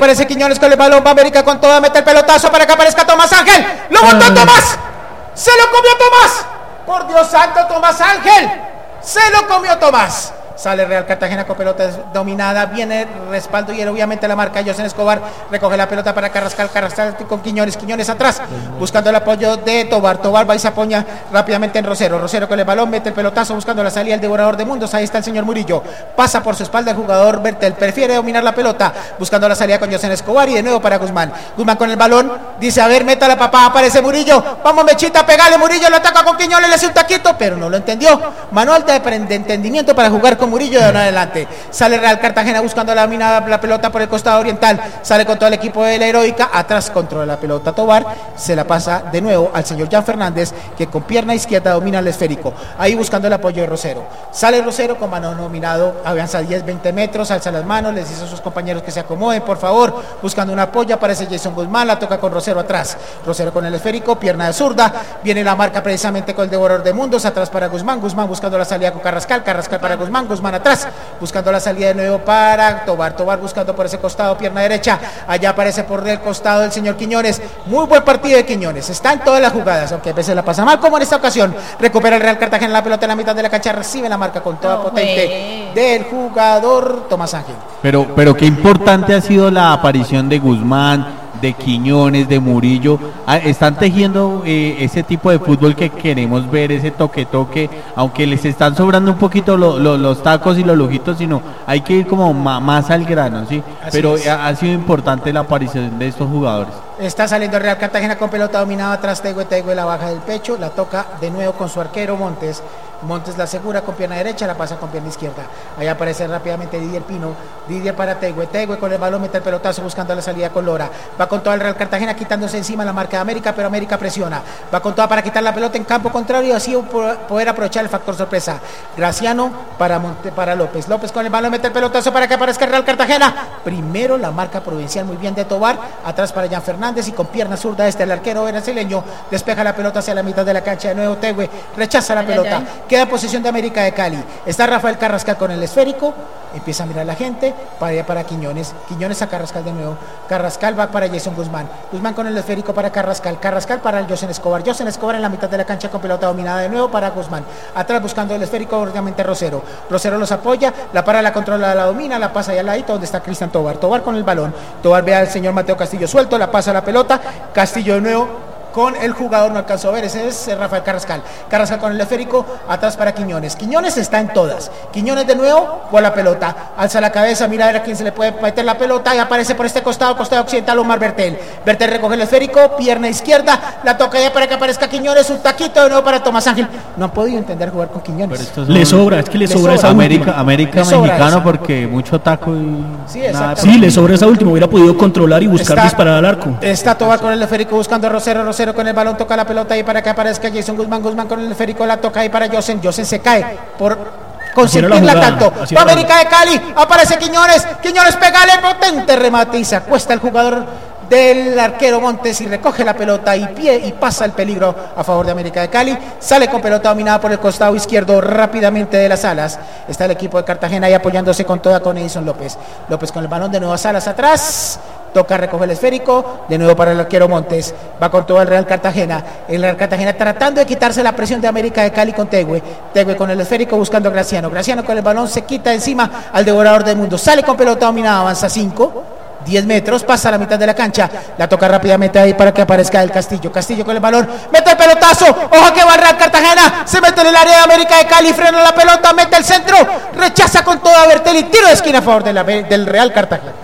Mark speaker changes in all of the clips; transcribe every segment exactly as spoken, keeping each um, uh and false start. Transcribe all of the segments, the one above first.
Speaker 1: aparece Quiñones con el balón, va América con toda, mete el pelotazo para que aparezca Tomás Ángel. ¡Lo botó Tomás! ¡Se lo comió Tomás! ¡Por Dios santo, Tomás Ángel! ¡Se lo comió Tomás! Sale Real Cartagena con pelota dominada, viene respaldo y obviamente la marca José Escobar, recoge la pelota para Carrascal, Carrascal con Quiñones, Quiñones atrás, buscando el apoyo de Tobar, Tobar va y se apoya rápidamente en Rosero, Rosero con el balón, mete el pelotazo buscando la salida, el devorador de mundos, ahí está el señor Murillo, pasa por su espalda el jugador Bertel, prefiere dominar la pelota, buscando la salida con José Escobar y de nuevo para Guzmán, Guzmán con el balón, dice a ver, meta la papá, aparece Murillo, vamos Mechita, pegale Murillo, lo ataca con Quiñones, le hace un taquito, pero no lo entendió, manual de, de entendimiento para jugar con Murillo de ahora en adelante. Sale Real Cartagena buscando la, mina, la pelota por el costado oriental. Sale con todo el equipo de la Heroica. Atrás controla la pelota Tobar. Se la pasa de nuevo al señor Jan Fernández, que con pierna izquierda domina el esférico. Ahí buscando el apoyo de Rosero. Sale Rosero con mano nominado. Avanza diez, veinte metros. Alza las manos. Les dice a sus compañeros que se acomoden, por favor. Buscando un apoyo. Aparece Jason Guzmán. La toca con Rosero atrás. Rosero con el esférico. Pierna de zurda. Viene la marca precisamente con el devorador de mundos. Atrás para Guzmán. Guzmán buscando la salida con Carrascal. Carrascal para Guzmán. Guzmán atrás. Buscando la salida de nuevo para Tobar, Tobar buscando por ese costado, pierna derecha, allá aparece por el costado el señor Quiñones, muy buen partido de Quiñones, está en todas las jugadas, aunque a veces la pasa mal, como en esta ocasión, recupera el Real Cartagena la pelota en la mitad de la cancha, recibe la marca con toda no, potente wey. del jugador Tomás Ángel.
Speaker 2: Pero, pero qué importante ha sido la aparición de Guzmán, de Quiñones, de Murillo, están tejiendo eh, ese tipo de fútbol que queremos ver, ese toque-toque, aunque les están sobrando un poquito lo, lo, los tacos y los lujitos, sino hay que ir como ma, más al grano, ¿sí? Así pero ha, ha sido importante la aparición de estos jugadores.
Speaker 1: Está saliendo Real Cartagena con pelota dominada atrás, Tegüe, Tegüe la baja del pecho, la toca de nuevo con su arquero Montes, Montes la asegura con pierna derecha, la pasa con pierna izquierda, ahí aparece rápidamente Didier Pino, Didier para Tegüe, Tegüe con el balón mete el pelotazo buscando la salida con Lora, va con todo el Real Cartagena quitándose encima la marca de América, pero América presiona, va con toda para quitar la pelota en campo contrario y así poder aprovechar el factor sorpresa. Graciano para, Monte, para López, López con el balón mete el pelotazo para que aparezca el Real Cartagena, primero la marca provincial muy bien de Tobar, atrás para Jan Fernández y con pierna zurda este el arquero brasileño despeja la pelota hacia la mitad de la cancha de nuevo Tegüe, rechaza la ay, pelota, ay, ay. Queda en posesión de América de Cali, está Rafael Carrascal con el esférico, empieza a mirar la gente, para allá para Quiñones, Quiñones a Carrascal de nuevo, Carrascal va para Jason Guzmán, Guzmán con el esférico para Carrascal, Carrascal para el José Escobar, José Escobar en la mitad de la cancha con pelota dominada de nuevo para Guzmán, atrás buscando el esférico obviamente Rosero, Rosero los apoya, la para, la controla, la domina, la pasa allá al ladito donde está Cristian Tobar, Tobar con el balón, Tobar ve al señor Mateo Castillo suelto, la pasa a la pelota, Castillo de nuevo con el jugador, no alcanzó a ver, ese es Rafael Carrascal, Carrascal con el esférico, atrás para Quiñones, Quiñones está en todas, Quiñones de nuevo, por la pelota, alza la cabeza, mira a ver a quién se le puede meter la pelota y aparece por este costado, costado occidental Omar Bertel, Bertel recoge el esférico, pierna izquierda, la toca ya para que aparezca Quiñones, un taquito de nuevo para Tomás Ángel, no han podido entender jugar con Quiñones,
Speaker 3: son... le sobra, es que le, le sobra, sobra esa
Speaker 2: América,
Speaker 3: última.
Speaker 2: América le mexicano sobra porque mucho taco y...
Speaker 3: Sí, sí, le sobra esa última, hubiera podido controlar y buscar
Speaker 1: está,
Speaker 3: disparar al arco.
Speaker 1: Está Tobar con el esférico buscando a Rosero, Rosero con el balón, toca la pelota ahí para que aparezca Jason Guzmán, Guzmán con el esférico, la toca ahí para Josen, Josen se cae por consentirla tanto, va América de Cali, aparece Quiñones, Quiñones pegale, potente remate y se acuesta el jugador del arquero Montes y recoge la pelota y pie y pasa el peligro a favor de América de Cali, sale con pelota dominada por el costado izquierdo rápidamente de las alas, está el equipo de Cartagena ahí apoyándose con toda con Edison López, López con el balón de nuevo a Salas atrás, toca recoger el esférico, de nuevo para el arquero Montes, va con todo el Real Cartagena, el Real Cartagena tratando de quitarse la presión de América de Cali con Tegüe, Tegüe con el esférico buscando a Graciano, Graciano con el balón se quita encima al devorador del mundo, sale con pelota dominada, avanza cinco, diez metros, pasa a la mitad de la cancha, la toca rápidamente ahí para que aparezca el Castillo, Castillo con el balón, mete el pelotazo, ojo que va el Real Cartagena, se mete en el área de América de Cali, frena la pelota, mete el centro, rechaza con toda Bertel y tiro de esquina a favor de la, del Real Cartagena.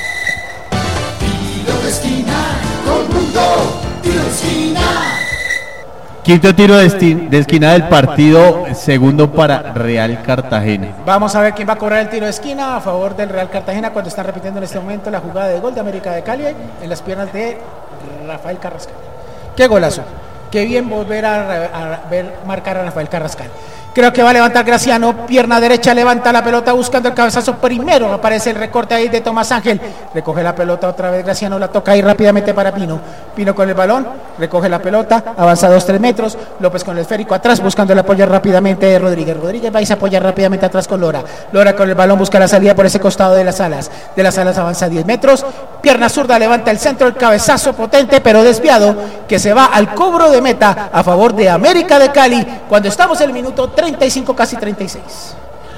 Speaker 2: Quinto tiro de, esti- de esquina del partido, segundo para Real Cartagena.
Speaker 1: Vamos a ver quién va a cobrar el tiro de esquina a favor del Real Cartagena cuando están repitiendo en este momento la jugada de gol de América de Cali en las piernas de Rafael Carrascal. Qué golazo, qué bien volver a, a ver marcar a Rafael Carrascal. Creo que va a levantar Graciano, pierna derecha, levanta la pelota buscando el cabezazo. Primero aparece el recorte ahí de Tomás Ángel. Recoge la pelota otra vez Graciano, la toca ahí rápidamente para Pino. Pino con el balón, recoge la pelota, avanza dos, tres metros. López con el esférico atrás, buscando el apoyo rápidamente de Rodríguez. Rodríguez va y se apoya rápidamente atrás con Lora. Lora con el balón busca la salida por ese costado de las alas. De las alas avanza diez metros. Pierna zurda, levanta el centro, el cabezazo potente pero desviado, que se va al cobro de meta a favor de América de Cali, cuando estamos en el minuto treinta y cinco, casi treinta y seis.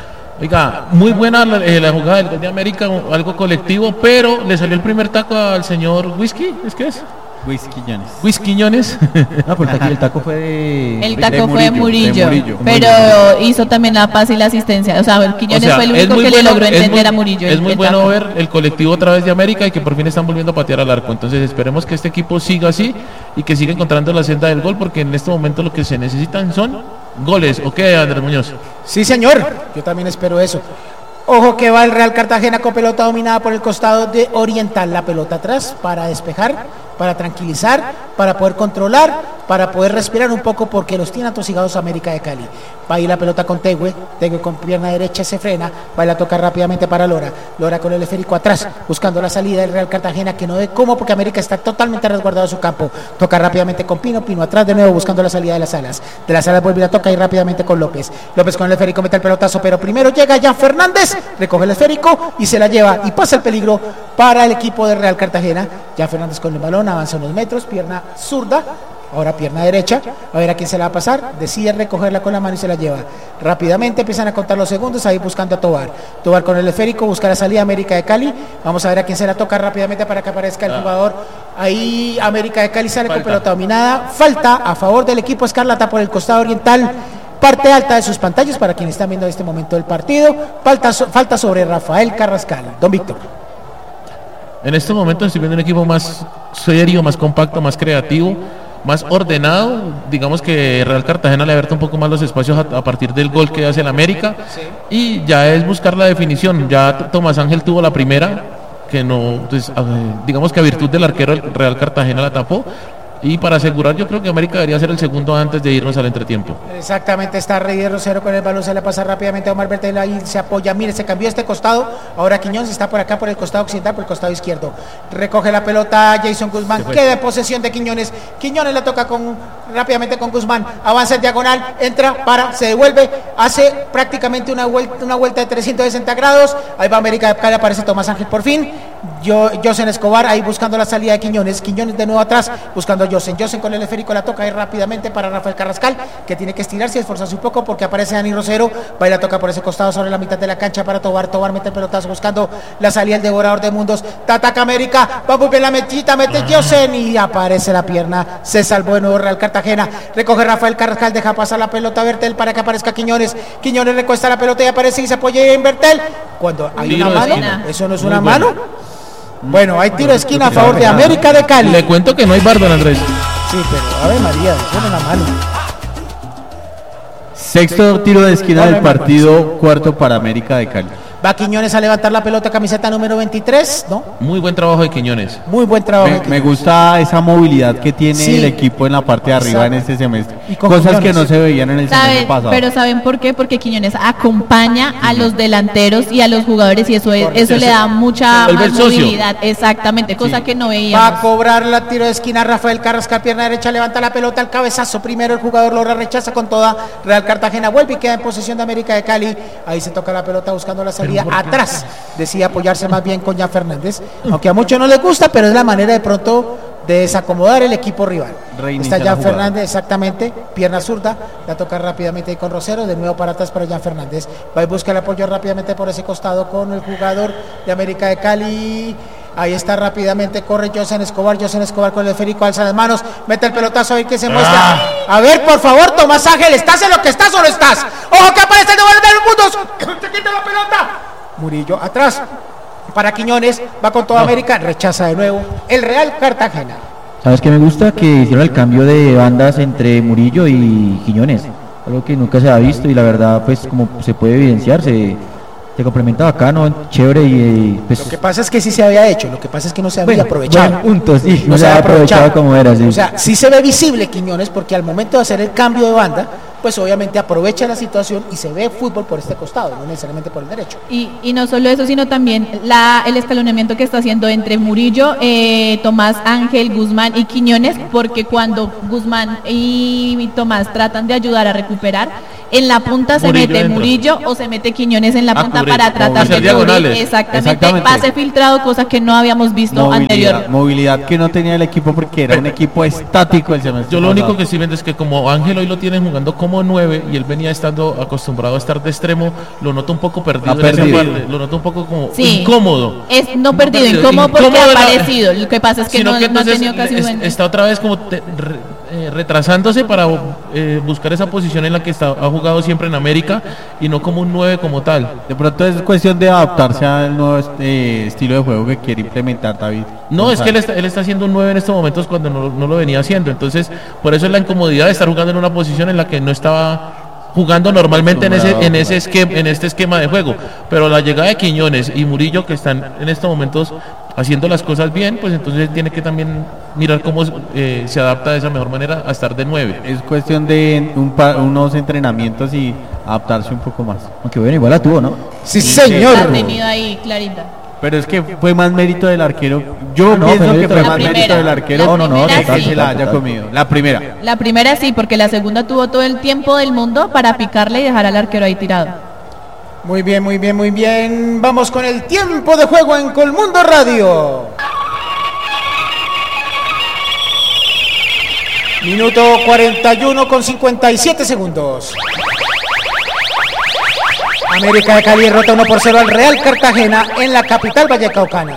Speaker 4: Oiga, muy buena la, eh, la jugada del gol de América, algo colectivo, pero le salió el primer taco al señor Whisky, ¿es que es?
Speaker 2: Whisquiñones.
Speaker 4: Whisquiñones.
Speaker 5: No, porque aquí el taco fue de...
Speaker 6: El taco
Speaker 2: de
Speaker 6: fue de Murillo,
Speaker 2: de Murillo,
Speaker 6: pero
Speaker 2: Murillo.
Speaker 6: hizo también la paz y la asistencia. O sea, el Quiñones
Speaker 4: O sea,
Speaker 6: fue el
Speaker 4: es
Speaker 6: único
Speaker 4: muy
Speaker 6: que
Speaker 4: bueno,
Speaker 6: le logró
Speaker 4: es
Speaker 6: entender
Speaker 4: muy-
Speaker 6: a Murillo.
Speaker 4: Es
Speaker 6: el-
Speaker 4: muy
Speaker 6: el
Speaker 4: bueno
Speaker 6: taco.
Speaker 4: ver el colectivo otra vez de América y que por fin están volviendo a patear al arco. Entonces esperemos que este equipo siga así y que siga encontrando la senda del gol, porque en este momento lo que se necesitan son goles. ¿O qué, Andrés Muñoz?
Speaker 1: Sí, señor, yo también espero eso. Ojo que va el Real Cartagena con pelota dominada por el costado de Oriental. La pelota atrás para despejar, para tranquilizar, para poder controlar, para poder respirar un poco, porque los tiene atosigados América de Cali. Va ahí la pelota con Tegue, Tegue con pierna derecha se frena, va y la toca rápidamente para Lora. Lora con el esférico atrás, buscando la salida del Real Cartagena, que no ve cómo, porque América está totalmente resguardado en su campo. Toca rápidamente con Pino, Pino atrás de nuevo buscando la salida de las alas. De las alas vuelve y la toca y rápidamente con López. López con el esférico mete el pelotazo, pero primero llega Jan Fernández, recoge el esférico y se la lleva y pasa el peligro para el equipo del Real Cartagena. Jan Fernández con el balón, avanza unos metros, pierna zurda, ahora pierna derecha, a ver a quién se la va a pasar, decide recogerla con la mano y se la lleva. Rápidamente empiezan a contar los segundos, ahí buscando a Tobar. Tobar con el esférico, busca la salida América de Cali. Vamos a ver a quién se la toca rápidamente para que aparezca el jugador. Ahí América de Cali sale con pelota dominada. Falta a favor del equipo Escarlata por el costado oriental. Parte alta de sus pantallas para quienes están viendo en este momento el partido. Falta, so- falta sobre Rafael Carrascal. Don Víctor.
Speaker 4: En este momento estoy viendo un equipo más serio, más compacto, más creativo, más ordenado. Digamos que Real Cartagena le abierta un poco más los espacios a, a partir del gol que hace el América. Y ya es buscar la definición. Ya T- Tomás Ángel tuvo la primera, que no, pues, a- digamos que a virtud del arquero el Real Cartagena la tapó. Y para asegurar, yo creo que América debería ser el segundo antes de irnos al entretiempo.
Speaker 1: Exactamente, está Rey Rosero con el balón, se le pasa rápidamente a Omar Bertel, ahí se apoya, mire, se cambió este costado, ahora Quiñones está por acá, por el costado occidental, por el costado izquierdo. Recoge la pelota Jason Guzmán, queda en posesión de Quiñones, Quiñones la toca con rápidamente con Guzmán, avanza en diagonal, entra, para, se devuelve, hace prácticamente una vuelta, una vuelta de trescientos sesenta grados, ahí va América de Cali, aparece Tomás Ángel por fin, Yo, Josen Escobar ahí buscando la salida de Quiñones, Quiñones de nuevo atrás, buscando a Josen, Josen con el esférico la toca ahí rápidamente para Rafael Carrascal, que tiene que estirarse y esforzarse un poco porque aparece Dani Rosero, va y la toca por ese costado sobre la mitad de la cancha para Tobar, Tobar mete el pelotazo buscando la salida del devorador de mundos, ataca América, va muy bien la metita, mete Josen y aparece la pierna, se salvó de nuevo Real Cartagena, recoge Rafael Carrascal, deja pasar la pelota a Bertel para que aparezca Quiñones, Quiñones recuesta la pelota y aparece y se apoya en Bertel, cuando hay
Speaker 4: Tiro
Speaker 1: una
Speaker 4: de
Speaker 1: mano,
Speaker 4: esquina.
Speaker 1: eso no es
Speaker 4: Muy
Speaker 1: una
Speaker 4: bueno.
Speaker 1: mano. Bueno, hay tiro de esquina a favor de América de Cali.
Speaker 4: Le cuento que no hay bar, don Andrés.
Speaker 1: Sí, pero Ave María, eso no es una mano.
Speaker 2: Sexto tiro de esquina del partido, cuarto para América de Cali.
Speaker 1: Va Quiñones a levantar la pelota, camiseta número veintitrés, ¿no?
Speaker 4: Muy buen trabajo de Quiñones.
Speaker 1: Muy buen trabajo.
Speaker 2: Me, me gusta esa movilidad que tiene
Speaker 1: Sí.
Speaker 2: el equipo en la parte de arriba
Speaker 1: Exacto.
Speaker 2: en este semestre.
Speaker 1: Y con
Speaker 2: Cosas
Speaker 1: Quiñones.
Speaker 2: que no se veían en el semestre
Speaker 6: ¿Saben?
Speaker 2: pasado.
Speaker 6: Pero ¿saben por qué? Porque Quiñones acompaña a los delanteros y a los jugadores y eso, es- eso le da mucha
Speaker 4: Se vuelve
Speaker 6: más
Speaker 4: el socio.
Speaker 6: movilidad. Exactamente, cosa que no
Speaker 1: Va a
Speaker 6: veíamos.
Speaker 1: cobrar la tiro de esquina Rafael Carrascal, pierna derecha, levanta la pelota al cabezazo. Primero el jugador logra rechaza con toda. Real Cartagena vuelve y queda en posesión de América de Cali. Ahí se toca la pelota buscando la salida atrás. Decide apoyarse más bien con Jan Fernández. Aunque a muchos no les gusta, pero es la manera de pronto de desacomodar el equipo rival.
Speaker 2: Reinicia
Speaker 1: Está
Speaker 2: la
Speaker 1: Jan
Speaker 2: jugada.
Speaker 1: Fernández, exactamente, pierna zurda, la toca rápidamente ahí con Rosero, de nuevo para atrás para Jan Fernández. Va y busca el apoyo rápidamente por ese costado con el jugador de América de Cali. Ahí está rápidamente, corre Josen Escobar, Josen Escobar con el esférico, alza las manos, mete el pelotazo ahí que se muestra. A ver, por favor, Tomás Ángel, ¿estás en lo que estás o no estás? ¡Ojo que aparece el devolver de los mundos! ¡Se quita la pelota! Murillo atrás para Quiñones, va con toda América, rechaza de nuevo el Real Cartagena.
Speaker 5: ¿Sabes qué me gusta? Que hicieron el cambio de bandas entre Murillo y Quiñones, algo que nunca se ha visto y la verdad pues como se puede evidenciar, se, se complementa bacano, chévere y pues...
Speaker 1: Lo que pasa es que sí se había hecho, lo que pasa es que no se había
Speaker 5: bueno,
Speaker 1: aprovechado.
Speaker 5: buen punto, sí, no,
Speaker 1: No
Speaker 5: se
Speaker 1: se
Speaker 5: ha
Speaker 1: había
Speaker 5: aprovechado
Speaker 1: aprovechado
Speaker 5: como era, sí.
Speaker 1: O sea, sí se ve visible Quiñones porque al momento de hacer el cambio de banda pues obviamente aprovecha la situación y se ve fútbol por este costado, no necesariamente por el derecho.
Speaker 6: Y, y no solo eso, sino también la, el escalonamiento que está haciendo entre Murillo, eh, Tomás Ángel, Guzmán y Quiñones, porque cuando Guzmán y Tomás tratan de ayudar a recuperar, en la punta se
Speaker 4: Murillo
Speaker 6: mete
Speaker 4: dentro.
Speaker 6: Murillo o se mete Quiñones en la
Speaker 4: A
Speaker 6: punta
Speaker 4: cubrir,
Speaker 6: para tratar
Speaker 4: o hacer
Speaker 6: de cubrir.
Speaker 4: diagonales.
Speaker 6: Exactamente,
Speaker 2: Exactamente.
Speaker 6: pase filtrado, cosa que no habíamos visto
Speaker 2: Movilidad,
Speaker 6: anterior.
Speaker 2: movilidad que no tenía el equipo porque era un equipo estático el semestre
Speaker 4: Yo lo
Speaker 2: pasado.
Speaker 4: único que sí vendo es que como Ángel hoy lo tienen jugando como nueve y él venía estando acostumbrado a estar de extremo, lo noto un poco perdido,
Speaker 2: Ha
Speaker 4: en esa
Speaker 2: perdido.
Speaker 4: parte, lo noto un poco como
Speaker 6: Sí.
Speaker 4: incómodo.
Speaker 6: Es no
Speaker 4: No
Speaker 6: perdido,
Speaker 4: perdido,
Speaker 6: incómodo porque
Speaker 4: incómodo
Speaker 6: ha
Speaker 4: era-
Speaker 6: aparecido. Lo que pasa es que
Speaker 4: Sino
Speaker 6: no,
Speaker 4: que
Speaker 6: no ha
Speaker 4: entonces
Speaker 6: tenido casi
Speaker 4: es-
Speaker 6: buen...
Speaker 4: está otra vez como te- re- eh, retrasándose para eh, buscar esa posición en la que está, ha jugado siempre en América y no como un nueve como tal.
Speaker 2: De pronto es cuestión de adaptarse al nuevo este, estilo de juego que quiere implementar David.
Speaker 4: No, es que él
Speaker 2: González.
Speaker 4: está, él está haciendo un nueve en estos momentos cuando no, no lo venía haciendo. Entonces, por eso es la incomodidad de estar jugando en una posición en la que no estaba jugando normalmente en ese en ese esquema, en este esquema de juego. Pero la llegada de Quiñones y Murillo, que están en estos momentos haciendo las cosas bien, pues entonces tiene que también mirar cómo eh, se adapta de esa mejor manera a estar de nueve.
Speaker 2: Es cuestión de un pa- unos entrenamientos y adaptarse un poco más.
Speaker 5: Aunque bueno, igual la tuvo, ¿no?
Speaker 1: Sí,
Speaker 6: La
Speaker 1: señor.
Speaker 6: ha tenido ahí clarita.
Speaker 2: Pero es que fue más mérito del arquero. Yo
Speaker 5: Ah, no,
Speaker 2: pienso
Speaker 5: fue
Speaker 2: que
Speaker 5: mérito
Speaker 2: fue
Speaker 5: de
Speaker 2: más
Speaker 5: la
Speaker 2: mérito
Speaker 6: primera.
Speaker 2: del arquero.
Speaker 6: La No, no, no,
Speaker 2: que
Speaker 6: total,
Speaker 2: se la
Speaker 5: total,
Speaker 2: haya
Speaker 5: total.
Speaker 2: comido. La primera.
Speaker 6: La primera sí, porque la segunda tuvo todo el tiempo del mundo para picarle y dejar al arquero ahí tirado.
Speaker 1: Muy bien, muy bien, muy bien. Vamos con el tiempo de juego en Colmundo Radio. Minuto cuarenta y uno con cincuenta y siete segundos. América de Cali derrota uno por cero al Real Cartagena en la capital vallecaucana.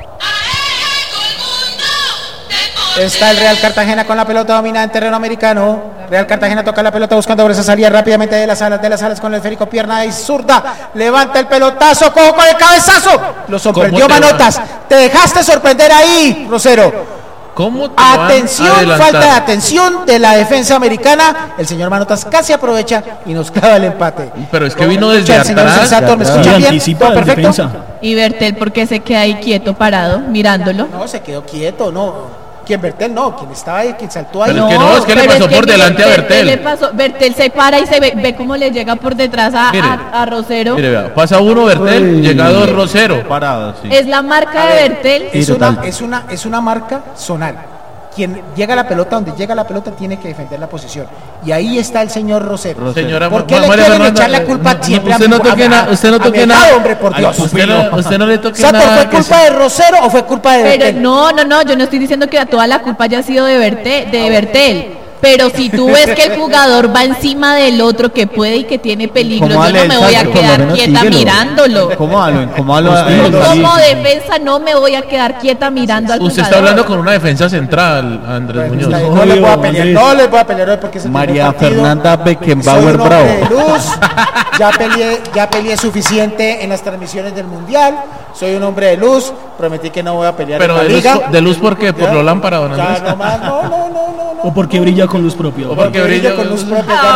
Speaker 1: Está el Real Cartagena con la pelota dominada en terreno americano. Real Cartagena toca la pelota buscando por esa salida rápidamente de las alas, de las alas con el esférico, pierna y zurda. Levanta el pelotazo, cojo con el cabezazo. Lo sorprendió
Speaker 4: ¿Cómo te
Speaker 1: Manotas. Te dejaste sorprender ahí, Rosero.
Speaker 4: ¿Cómo te van a
Speaker 1: Atención,
Speaker 4: adelantar?
Speaker 1: falta de atención de la defensa americana. El señor Manotas casi aprovecha y nos clava el empate.
Speaker 4: Pero es que vino desde
Speaker 1: El señor
Speaker 4: atrás.
Speaker 1: Sensato, ¿me
Speaker 5: Sí,
Speaker 1: escuchan
Speaker 3: Y
Speaker 1: bien?
Speaker 3: anticipa
Speaker 1: ¿Todo
Speaker 3: en
Speaker 1: perfecto?
Speaker 3: defensa.
Speaker 6: Y Bertel, ¿por qué se queda ahí quieto, parado, mirándolo?
Speaker 1: No, se quedó quieto, no. ¿Quién, Bertel? No, quien estaba ahí, quien saltó ahí.
Speaker 4: Pero es que no, es que le
Speaker 6: pero
Speaker 4: pasó por
Speaker 6: mire,
Speaker 4: delante a Bertel.
Speaker 6: le pasó- Bertel se para y se ve, ve cómo le llega por detrás a,
Speaker 4: Mire.
Speaker 6: a- a Rosero.
Speaker 4: Mire, vea, pasa uno Bertel,
Speaker 5: Uy.
Speaker 4: llega dos Rosero.
Speaker 2: Parado, sí.
Speaker 6: Es la marca
Speaker 1: A
Speaker 6: de
Speaker 1: ver,
Speaker 6: Bertel.
Speaker 1: Es
Speaker 5: Sí,
Speaker 1: una,
Speaker 5: total.
Speaker 1: es, una, es una marca zonal. Quien llega a la pelota, donde llega la pelota, tiene que defender la posición. Y ahí está el señor Rosero.
Speaker 4: Señora
Speaker 1: ¿Por qué
Speaker 4: Ma-
Speaker 1: le
Speaker 4: María
Speaker 1: quieren
Speaker 4: Fernanda,
Speaker 1: echar la culpa
Speaker 4: no,
Speaker 1: siempre
Speaker 4: usted
Speaker 1: a
Speaker 4: no
Speaker 1: a-
Speaker 4: toque
Speaker 1: a-
Speaker 4: na- usted no
Speaker 1: a
Speaker 4: toque
Speaker 1: mi
Speaker 4: nada.
Speaker 1: lado, hombre, por
Speaker 2: Al
Speaker 1: Dios?
Speaker 4: Usted no, usted no le toque
Speaker 1: Sator,
Speaker 4: nada.
Speaker 1: ¿fue
Speaker 4: que
Speaker 1: culpa
Speaker 4: se-
Speaker 1: de Rosero o fue culpa de
Speaker 6: Pero
Speaker 1: Bertel?
Speaker 6: no, no, no, yo no estoy diciendo que toda la culpa haya sido de Bertel, de Bertel. Pero si tú ves que el jugador va encima del otro que puede y que tiene peligro,
Speaker 2: ¿Cómo
Speaker 6: yo
Speaker 2: dale
Speaker 6: no
Speaker 2: el
Speaker 6: me voy a
Speaker 2: salto?
Speaker 5: Por lo
Speaker 6: quedar
Speaker 5: menos
Speaker 6: quieta
Speaker 5: síguelo.
Speaker 6: mirándolo.
Speaker 2: Incomódalo, incomódalo.
Speaker 5: Hostia,
Speaker 2: eh,
Speaker 5: no,
Speaker 2: sí.
Speaker 6: Como defensa no me voy a quedar quieta mirando al
Speaker 4: Usted
Speaker 6: jugador.
Speaker 4: está hablando con una defensa central, Andrés
Speaker 1: Bueno,
Speaker 4: Muñoz.
Speaker 1: está bien, no les voy a pelear,
Speaker 3: Andrés.
Speaker 1: no les voy a pelear hoy porque es el primer
Speaker 2: María
Speaker 1: partido.
Speaker 2: Fernanda
Speaker 1: Soy
Speaker 2: Beckenbauer
Speaker 1: un hombre
Speaker 2: Bravo.
Speaker 1: de luz, ya peleé, ya peleé suficiente en las transmisiones del Mundial, soy un hombre de luz, prometí que no voy a pelear
Speaker 4: Pero
Speaker 1: en la
Speaker 4: de luz,
Speaker 1: liga.
Speaker 4: ¿de luz por qué? ¿Por
Speaker 1: ¿Ya?
Speaker 4: lo lámpara, don
Speaker 1: Ya,
Speaker 4: Andrés?
Speaker 1: no más, no, no, no, no, no.
Speaker 3: O porque brilla con luz propia.
Speaker 4: O porque
Speaker 1: Brillo
Speaker 4: brilla
Speaker 1: con
Speaker 4: con
Speaker 1: luz
Speaker 4: luz.
Speaker 1: propia,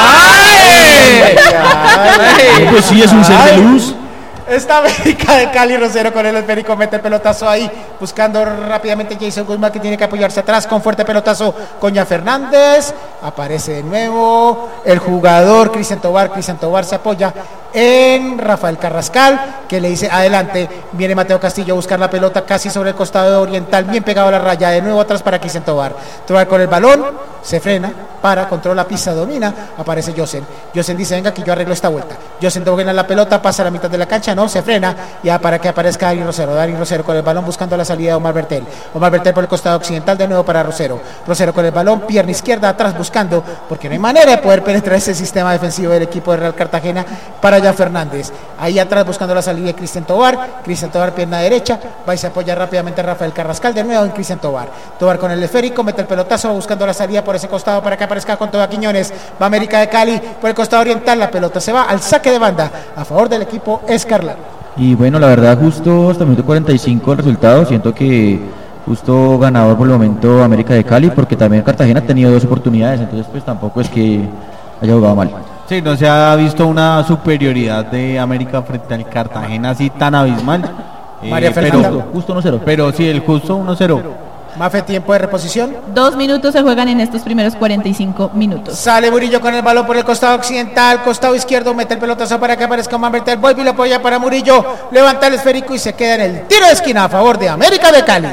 Speaker 1: ya no- Ay,
Speaker 3: Pues sí, es un ser de luz.
Speaker 1: Esta América de Cali, Rosero con el esférico, mete el pelotazo ahí, buscando rápidamente Jason Guzmán, que tiene que apoyarse atrás con fuerte pelotazo. Coña Fernández, aparece de nuevo el jugador Cristian Tobar. Cristian Tobar se apoya en Rafael Carrascal, que le dice adelante. Viene Mateo Castillo a buscar la pelota casi sobre el costado oriental, bien pegado a la raya, de nuevo atrás para Cristian Tobar. Tobar con el balón, se frena, para, controla, pisa, domina, aparece Josen. Josen dice, venga que yo arreglo esta vuelta. Josen domina la pelota, pasa a la mitad de la cancha, no, se frena, ya para que aparezca Dari Rosero. Dari Rosero con el balón buscando la salida de Omar Bertel. Omar Bertel por el costado occidental, de nuevo para Rosero. Rosero con el balón, pierna izquierda, atrás buscando, porque no hay manera de poder penetrar ese sistema defensivo del equipo de Real Cartagena, para Jan Fernández. Ahí atrás buscando la salida de Cristian Tobar. Cristian Tobar, pierna derecha, va y se apoya rápidamente Rafael Carrascal, de nuevo en Cristian Tobar. Tobar con el esférico, mete el pelotazo, buscando la salida por ese costado para que aparezca con toda Quiñones. Va América de Cali por el costado oriental, la pelota se va al saque de banda a favor del equipo escarlata.
Speaker 5: Y bueno, la verdad, justo hasta el minuto cuarenta y cinco el resultado. Siento que justo ganador por el momento América de Cali, porque también Cartagena ha tenido dos oportunidades, entonces pues tampoco es que haya jugado mal.
Speaker 2: Sí, no se ha visto una superioridad de América frente al Cartagena así tan abismal. Eh,
Speaker 1: María
Speaker 2: pero,
Speaker 1: Fernanda.
Speaker 5: Justo uno cero.
Speaker 2: pero sí, el justo uno cero.
Speaker 1: Mafe, tiempo de reposición.
Speaker 6: Dos minutos se juegan en estos primeros cuarenta y cinco minutos.
Speaker 1: Sale Murillo con el balón por el costado occidental, costado izquierdo, mete el pelotazo para que aparezca Manbertel, vuelve y lo apoya para Murillo, levanta el esférico y se queda en el tiro de esquina a favor de América de Cali.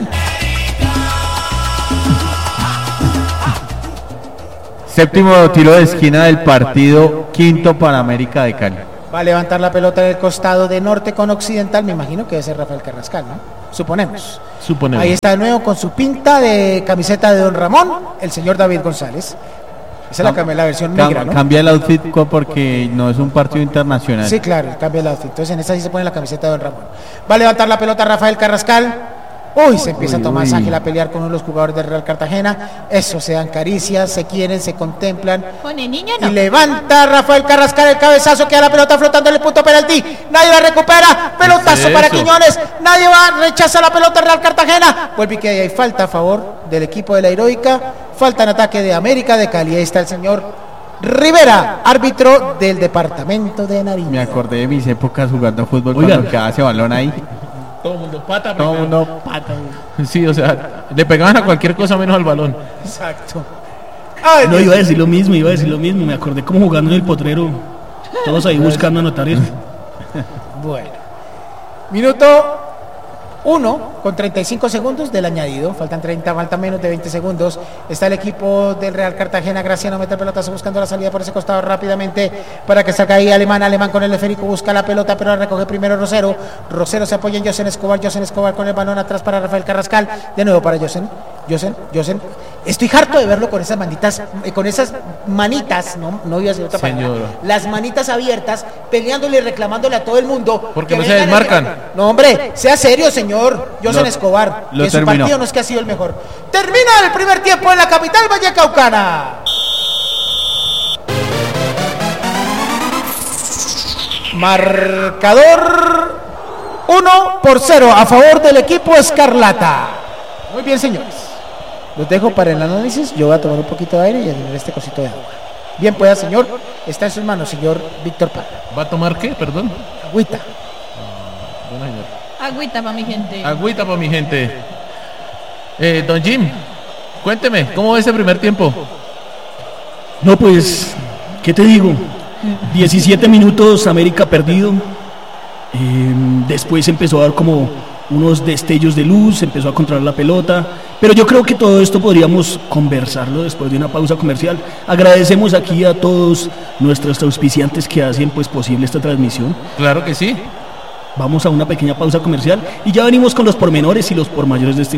Speaker 2: Séptimo tiro de esquina del partido, quinto para América de Cali.
Speaker 1: Va a levantar la pelota del costado de norte con occidental, me imagino que debe ser Rafael Carrascal, ¿no? Suponemos.
Speaker 4: Suponemos.
Speaker 1: Ahí está de nuevo con su pinta de camiseta de Don Ramón, el señor David González. Esa es la, cam- la versión
Speaker 2: Cam-
Speaker 1: negra, ¿no?
Speaker 2: Cambia el outfit co- porque no es un partido internacional.
Speaker 1: Sí, claro, cambia el outfit. Entonces en esa sí se pone la camiseta de Don Ramón. Va a levantar la pelota Rafael Carrascal. Uy, se empieza
Speaker 2: Uy,
Speaker 1: Tomás
Speaker 2: uy.
Speaker 1: Ángel a pelear con uno de los jugadores del Real Cartagena. Eso, se dan caricias, se quieren, se contemplan.
Speaker 6: Con el niño
Speaker 1: Y
Speaker 6: no.
Speaker 1: levanta Rafael Carrascal el cabezazo, queda la pelota flotando en el punto penalti. Nadie la recupera. Pelotazo
Speaker 4: es
Speaker 1: para
Speaker 4: eso?
Speaker 1: Quiñones. Nadie va, rechaza la pelota Real Cartagena. Vuelve y que hay falta a favor del equipo de la Heroica. Falta en ataque de América de Cali. Ahí está el señor Rivera, árbitro del departamento de Nariño.
Speaker 2: Me acordé de mis épocas jugando fútbol
Speaker 3: Oigan.
Speaker 2: cuando quedaba ese balón ahí.
Speaker 4: Todo el mundo pata.
Speaker 2: Todo el
Speaker 4: primero.
Speaker 2: mundo pata.
Speaker 4: Sí, o sea, le pegaban a cualquier cosa menos al balón.
Speaker 1: Exacto. Ay,
Speaker 3: No, iba a decir lo mismo, iba a decir lo mismo. Me acordé como jugando en el potrero. Todos ahí buscando anotar eso.
Speaker 1: Bueno. Minuto uno con treinta y cinco segundos del añadido. Faltan treinta, faltan menos de veinte segundos. Está el equipo del Real Cartagena. Graciano mete el pelotazo buscando la salida por ese costado rápidamente para que salga ahí Alemán. Alemán con el esférico busca la pelota, pero la recoge primero Rosero. Rosero se apoya en Josen Escobar. Josen Escobar con el balón atrás para Rafael Carrascal. De nuevo para Josen. Josen, Josen. Estoy harto de verlo con esas manitas, eh, con esas manitas, no, no voy a decir otra palabra,
Speaker 4: Señor.
Speaker 1: las manitas abiertas, peleándole y reclamándole a todo el mundo.
Speaker 4: Porque
Speaker 1: que
Speaker 4: no se
Speaker 1: vengan a-
Speaker 4: desmarcan.
Speaker 1: No, hombre, sea serio, señor Josen
Speaker 2: Lo-
Speaker 1: Escobar,
Speaker 2: lo
Speaker 1: que su
Speaker 2: terminó.
Speaker 1: partido no es que ha sido el mejor. Termina el primer tiempo en la capital vallecaucana. Marcador uno por cero a favor del equipo Escarlata. Muy bien, señores. Los dejo para el análisis. Yo voy a tomar un poquito de aire y a tener este cosito de agua. Bien pueda, señor. Está en sus manos, señor Víctor Parra.
Speaker 4: ¿Va a tomar qué? Perdón.
Speaker 1: Agüita.
Speaker 4: Bueno, señor.
Speaker 6: Agüita para mi gente.
Speaker 4: Agüita para mi gente. Eh, don Jim, cuénteme, ¿cómo va ese primer tiempo?
Speaker 3: No, pues, ¿qué te digo? diecisiete minutos, América perdido. Eh, después empezó a dar como unos destellos de luz, empezó a controlar la pelota. Pero yo creo que todo esto podríamos conversarlo después de una pausa comercial. Agradecemos aquí a todos nuestros auspiciantes que hacen pues posible esta transmisión.
Speaker 4: Claro que sí.
Speaker 3: Vamos a una pequeña pausa comercial y ya venimos con los pormenores y los pormayores de este